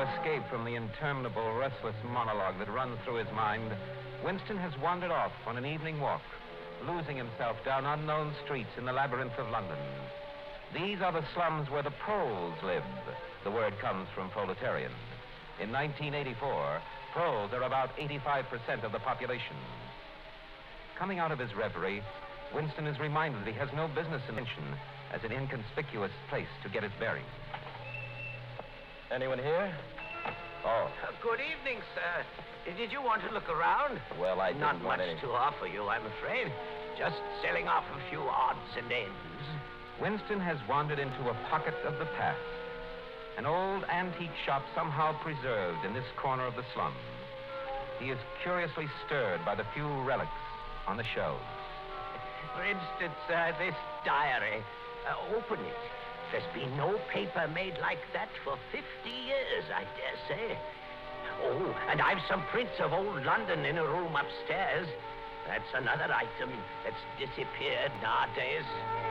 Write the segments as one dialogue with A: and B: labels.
A: escape from the interminable, restless monologue that runs through his mind, Winston has wandered off on an evening walk, losing himself down unknown streets in the labyrinth of London. These are the slums where the proles live. The word comes from proletarian. In 1984, proles are about 85% of the population. Coming out of his reverie, Winston is reminded that he has no business in mention as an inconspicuous place to get his bearings.
B: Anyone here? Oh.
C: Good evening, sir. Did you want to look around?
B: Well, I didn't
C: Not
B: want
C: much
B: any...
C: to offer you, I'm afraid. Just selling off a few odds and ends.
A: Winston has wandered into a pocket of the past, an old antique shop somehow preserved in this corner of the slum. He is curiously stirred by the few relics on the shelves.
C: For instance, this diary. Open it. There's been no paper made like that for 50 years, I dare say. Oh, and I've some prints of old London in a room upstairs. That's another item that's disappeared nowadays.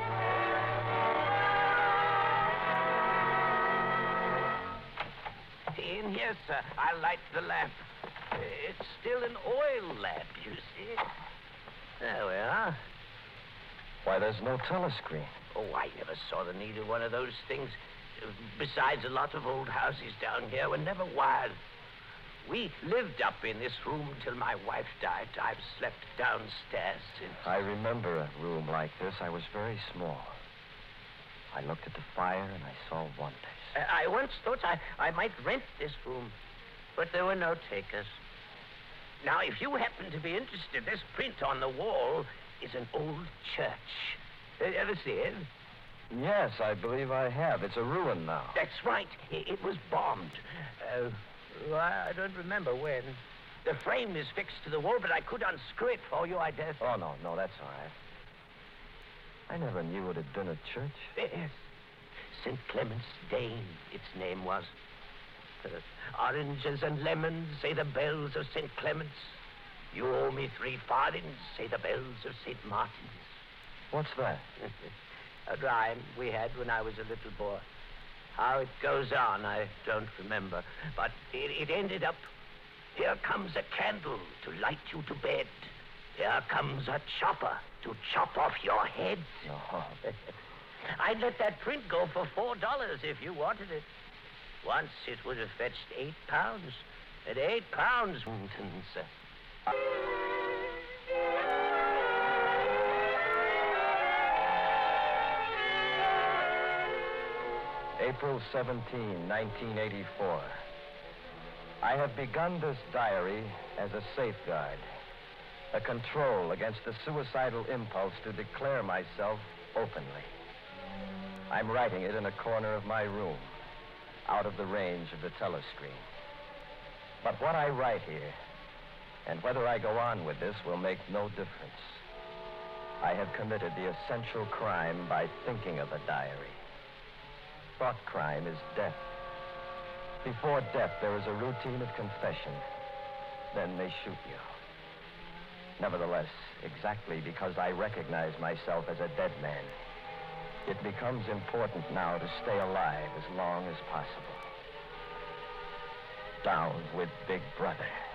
C: In here, sir. I'll light the lamp. It's still an oil lamp, you see. There we are.
B: Why, there's no telescreen.
C: Oh, I never saw the need of one of those things. Besides, a lot of old houses down here were never wired. We lived up in this room till my wife died. I've slept downstairs since.
B: I remember a room like this. I was very small. I looked at the fire and I saw wonders.
C: I once thought I might rent this room, but there were no takers. Now, if you happen to be interested, this print on the wall is an old church. Ever see it?
B: Yes, I believe I have. It's a ruin now.
C: That's right. It was bombed. I don't remember when. The frame is fixed to the wall, but I could unscrew it for you, I dare say.
B: Oh, no, that's all right. I never knew it had been a church.
C: Yes. St. Clement's Dane, its name was. Oranges and lemons, say the bells of St. Clement's. You owe me 3 farthings, say the bells of St. Martin's.
B: What's that?
C: A rhyme we had when I was a little boy. How it goes on, I don't remember. But it ended up, here comes a candle to light you to bed. Here comes a chopper to chop off your head.
B: Oh.
C: I'd let that print go for $4 if you wanted it. Once it would have fetched £8. At £8, sir.
B: April 17, 1984. I have begun this diary as a safeguard, a control against the suicidal impulse to declare myself openly. I'm writing it in a corner of my room, out of the range of the telescreen. But what I write here, and whether I go on with this, will make no difference. I have committed the essential crime by thinking of a diary. Thought crime is death. Before death, there is a routine of confession. Then they shoot you. Nevertheless, exactly because I recognize myself as a dead man, it becomes important now to stay alive as long as possible. Down with Big Brother.